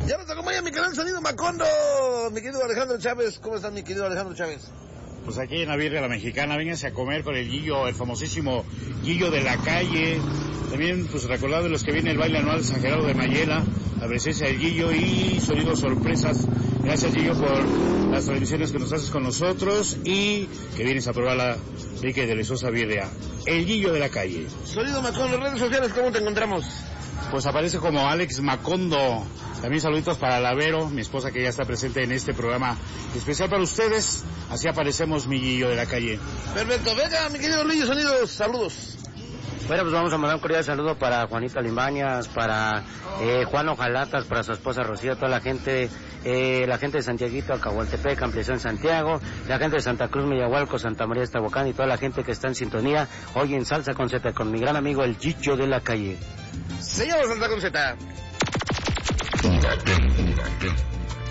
Ya nos acompaña mi canal Sonido Macondo, mi querido Alejandro Chávez. ¿Cómo estás, mi querido Alejandro Chávez? Pues aquí en la Birria La Mexicana, vénganse a comer con el Gillo, el famosísimo Gillo de la calle. También, pues recordad de los que viene el baile anual San Gerardo de Mayela, la presencia del Gillo y sonidos sorpresas. Gracias, Gillo, por las transmisiones que nos haces con nosotros y que vienes a probar la rica y deliciosa birria. El Gillo de la calle. Sonido Macondo, redes sociales, ¿cómo te encontramos? Pues aparece como Alex Macondo. También saluditos para Lavero, mi esposa que ya está presente en este programa especial para ustedes. Así aparecemos, mi Gillo de la calle. Perfecto, venga, mi querido Lillo Sonidos, saludos. Bueno, pues vamos a mandar un cordial saludo para Juanita Limbañas, para Juan Ojalatas, para su esposa Rocío, toda la gente de Santiaguito, Acahualtepec, Ampliación Santiago, la gente de Santa Cruz, Millahualco, Santa María Estahuacán y toda la gente que está en sintonía hoy en Salsa con Z con mi gran amigo el Gillo de la calle. Señor Salsa con Z.